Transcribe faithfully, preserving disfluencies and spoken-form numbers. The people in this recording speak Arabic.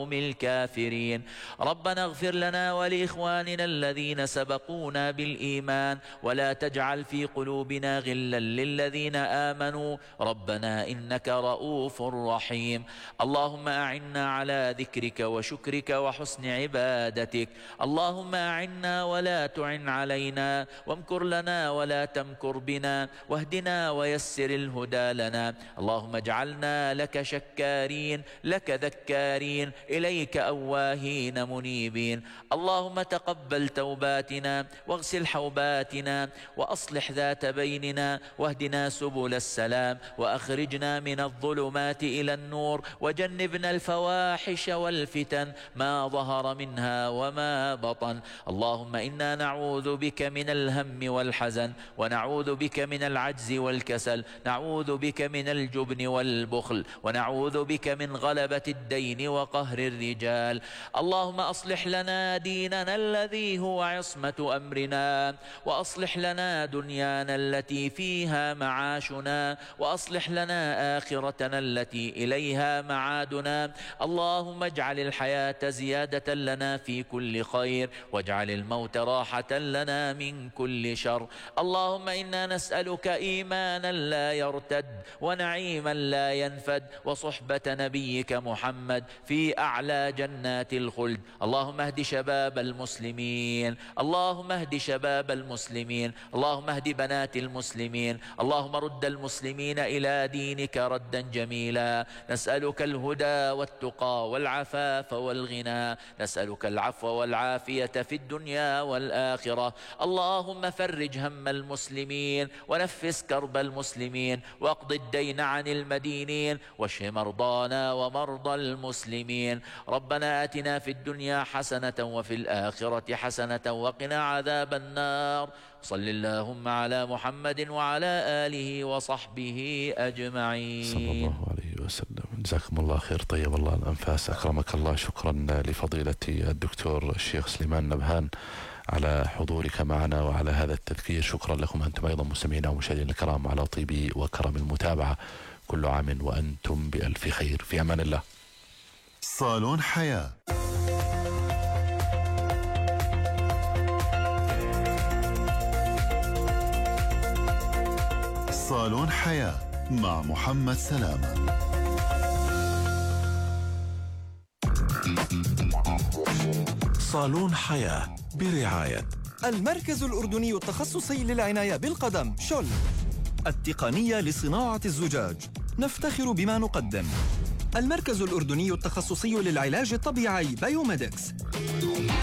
الكافرين. ربنا اغفر لنا ولإخواننا الذين سبقونا بالإيمان ولا تجعل في قلوبنا غلا للذين آمنوا ربنا إنك رؤوف رحيم. اللهم أعنا على ذكرك وشكرك وحسن عبادتك. اللهم أعنا ولا تعن علينا وامكر لنا ولا تمكر بنا واهدنا ويسر الهدى لنا. اللهم اجعلنا لك شكارين لك ذكارين إليك أواهين منيبين. اللهم تقبل توباتنا واغسل حوباتنا وأصلح ذات بيننا واهدنا سبل السلام وأخرجنا من الظلمات إلى النور وجنبنا الفواحش والفتن ما ظهر منها وما بطن. اللهم إنا نعوذ بك من الهم والحزن ونعوذ بك من العجز والكسل، نعوذ بك من الجبن والبخل، ونعوذ بك من غلبة الدين وقهر الرجال. اللهم أصلح لنا ديننا الذي هو عصمة أمرنا، وأصلح لنا دنيانا التي فيها معاشنا، وأصلح لنا آخرتنا التي إليها معادنا. اللهم اجعل الحياة زيادة لنا في كل خير واجعل الموت راحة لنا من كل شر. اللهم إنا نسألك إيمانا لا يرتد ونعيما لا ينفد وصحبة نبيك محمد في أعلى جنات الخلد. اللهم اهد شباب المسلمين، اللهم اهد شباب المسلمين، اللهم اهد بنات المسلمين، اللهم رد المسلمين إلى دينك ردا جميلا. نسألك الهدى والتقى والعفاف والغنى، نسألك العفو والعافية في الدنيا والآخرة. اللهم فرج هم المسلمين ونفس كرب المسلمين واقض الدين عن المدينين واشف مرضانا ومرضى المسلمين. ربنا آتنا في الدنيا حسنة وفي الآخرة حسنة وقنا عذاب النار. صل اللهم على محمد وعلى آله وصحبه أجمعين صلى الله عليه وسلم. جزاكم الله خير، طيب الله الأنفاس، أكرمك الله. شكرا لفضيلة الدكتور الشيخ سليمان نبهان على حضورك معنا وعلى هذا التذكير. شكرا لكم أنتم أيضا مستمعينا ومشاهدينا الكرام على طيب وكرم المتابعة. كل عام وأنتم بألف خير، في أمان الله. صالون حياة. صالون حياة مع محمد سلامة. صالون حياة برعاية المركز الأردني التخصصي للعناية بالقدم شول، التقنية لصناعة الزجاج، نفتخر بما نقدم. المركز الأردني التخصصي للعلاج الطبيعي بايوميدكس.